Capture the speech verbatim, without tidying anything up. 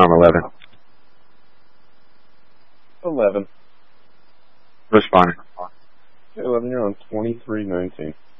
on eleven. eleven. Responding. Okay, eleven, you're on twenty-three nineteen.